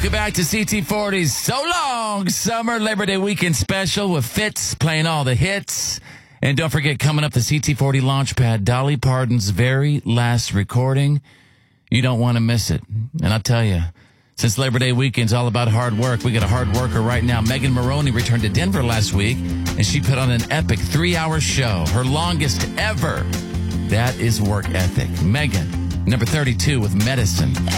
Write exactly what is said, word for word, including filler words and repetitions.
Welcome back to C T forty's So Long Summer Labor Day Weekend Special with Fitz playing all the hits. And don't forget, coming up, the C T forty Launchpad, Dolly Parton's very last recording. You don't want to miss it. And I'll tell you, since Labor Day weekend's all about hard work, we got a hard worker right now. Megan Moroney returned to Denver last week, and she put on an epic three-hour show, her longest ever. That is work ethic. Megan, number thirty-two with Medicine.